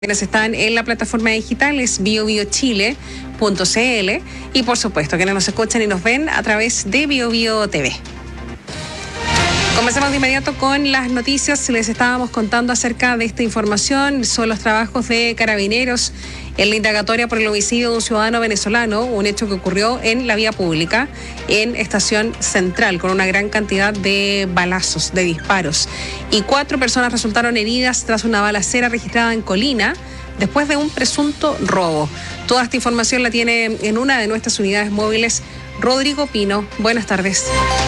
Quienes están en la plataforma digital es biobiochile.cl y por supuesto quienes nos escuchan y nos ven a través de BioBio TV. Comencemos de inmediato con las noticias. Les estábamos contando acerca de esta información. Son los trabajos de Carabineros en la indagatoria por el homicidio de un ciudadano venezolano, un hecho que ocurrió en la vía pública, en Estación Central, con una gran cantidad de balazos, de disparos. Y 4 personas resultaron heridas tras una balacera registrada en Colina, después de un presunto robo. Toda esta información la tiene en una de nuestras unidades móviles Rodrigo Pino. Buenas tardes.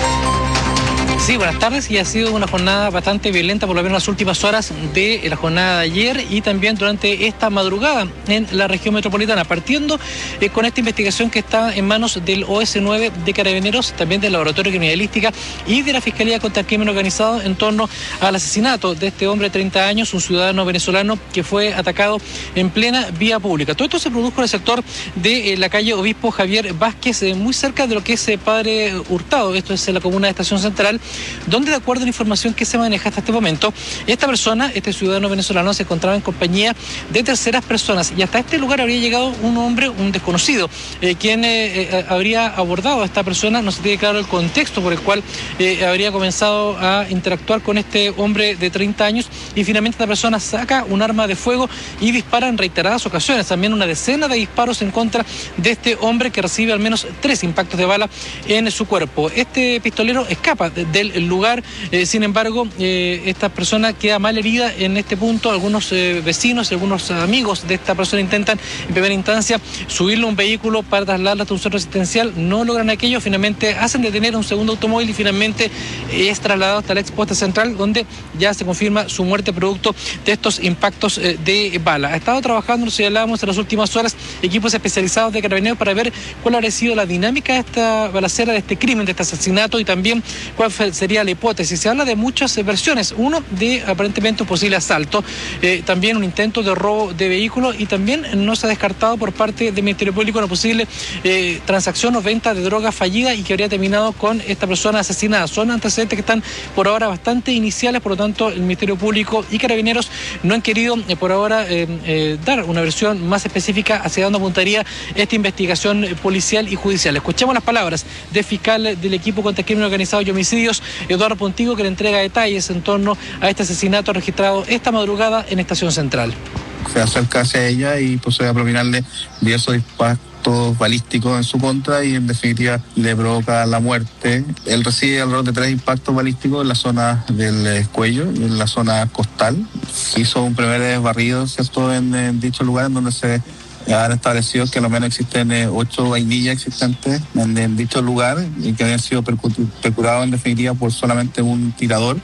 Sí, buenas tardes. Y ha sido una jornada bastante violenta, por lo menos las últimas horas de la jornada de ayer y también durante esta madrugada en la región metropolitana, partiendo con esta investigación que está en manos del OS9 de Carabineros, también del Laboratorio de Criminalística y de la Fiscalía contra el Crimen Organizado en torno al asesinato de este hombre de 30 años, un ciudadano venezolano que fue atacado en plena vía pública. Todo esto se produjo en el sector de la calle Obispo Javier Vázquez, muy cerca de lo que es Padre Hurtado. Esto es en la comuna de Estación Central, donde, de acuerdo a la información que se maneja hasta este momento, esta persona, este ciudadano venezolano, se encontraba en compañía de terceras personas y hasta este lugar habría llegado un hombre, un desconocido, quien habría abordado a esta persona. No se tiene claro el contexto por el cual habría comenzado a interactuar con este hombre de 30 años y finalmente esta persona saca un arma de fuego y dispara en reiteradas ocasiones, también una decena de disparos en contra de este hombre, que recibe al menos 3 impactos de bala en su cuerpo. Este pistolero escapa del lugar, sin embargo, esta persona queda mal herida en este punto. Algunos vecinos y algunos amigos de esta persona intentan en primera instancia subirle a un vehículo para trasladarla hasta un centro asistencial, no logran aquello, finalmente hacen detener un segundo automóvil y finalmente es trasladado hasta la exposta central, donde ya se confirma su muerte producto de estos impactos de bala. Ha estado trabajando, nos señalábamos en las últimas horas, equipos especializados de Carabineros para ver cuál habría sido la dinámica de esta balacera, de este crimen, de este asesinato y también cuál sería la hipótesis. Se habla de muchas versiones. Uno, de aparentemente un posible asalto, también un intento de robo de vehículos y también no se ha descartado por parte del Ministerio Público una posible transacción o venta de droga fallida y que habría terminado con esta persona asesinada. Son antecedentes que están por ahora bastante iniciales, por lo tanto el Ministerio Público y Carabineros no han querido por ahora dar una versión más específica hacia dónde apuntaría esta investigación policial y judicial. Escuchemos las palabras del fiscal del equipo contra el crimen organizado y homicidios, Eduardo Pontigo, que le entrega detalles en torno a este asesinato registrado esta madrugada en Estación Central. Se acerca hacia ella y procede a propinarle diversos impactos balísticos en su contra y en definitiva le provoca la muerte. Él recibe alrededor de 3 impactos balísticos en la zona del cuello y en la zona costal. Hizo un primer barrido, ¿cierto?, en dicho lugar, en donde se han establecido que al menos existen 8 vainillas existentes en dicho lugar y que habían sido percurados en definitiva por solamente un tirador.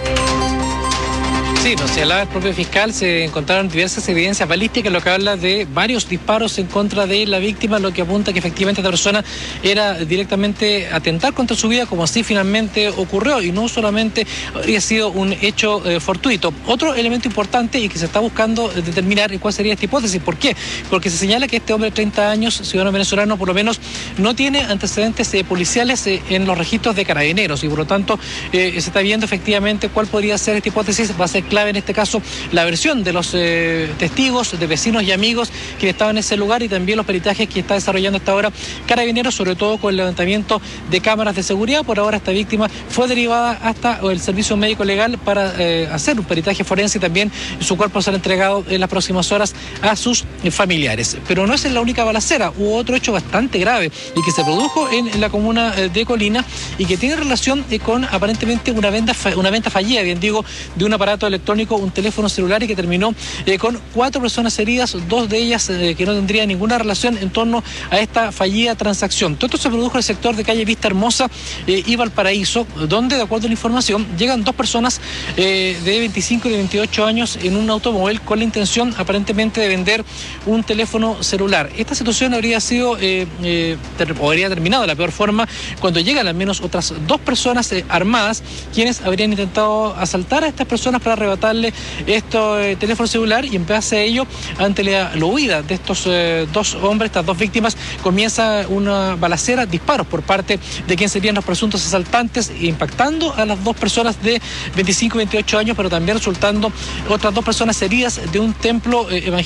Sí, nos señalaba el propio fiscal, se encontraron diversas evidencias balísticas, lo que habla de varios disparos en contra de la víctima, lo que apunta que efectivamente esta persona era directamente atentar contra su vida, como así finalmente ocurrió, y no solamente habría sido un hecho fortuito. Otro elemento importante y que se está buscando determinar cuál sería esta hipótesis. ¿Por qué? Porque se señala que este hombre de 30 años, ciudadano venezolano, por lo menos no tiene antecedentes policiales en los registros de Carabineros y por lo tanto se está viendo efectivamente cuál podría ser esta hipótesis. Va a ser clave en este caso la versión de los testigos, de vecinos y amigos que estaban en ese lugar y también los peritajes que está desarrollando hasta ahora Carabineros, sobre todo con el levantamiento de cámaras de seguridad. Por ahora esta víctima fue derivada hasta el servicio médico legal para hacer un peritaje forense y también su cuerpo será entregado en las próximas horas a sus familiares. Pero no es la única balacera, hubo otro hecho bastante grave y que se produjo en la comuna de Colina y que tiene relación con aparentemente una venta fallida, bien digo, de un aparato electrónico, un teléfono celular, y que terminó con 4 personas heridas, 2 de ellas que no tendrían ninguna relación en torno a esta fallida transacción. Todo esto se produjo en el sector de calle Vista Hermosa y Valparaíso, donde, de acuerdo a la información, llegan 2 personas de 25 y de 28 años en un automóvil con la intención aparentemente de vender un teléfono celular. Esta situación habría sido o habría terminado de la peor forma cuando llegan al menos otras 2 personas armadas, quienes habrían intentado asaltar a estas personas para arrebatarle este teléfono celular, y en base a ello, ante la huida de estos dos hombres, estas dos víctimas, comienza una balacera, disparos por parte de quien serían los presuntos asaltantes, impactando a las dos personas de 25 y 28 años, pero también resultando otras dos personas heridas de un templo evangélico